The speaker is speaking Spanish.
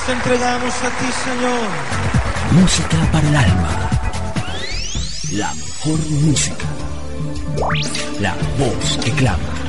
te entregamos a ti, Señor. Música para el alma. La mejor música. La voz que clama.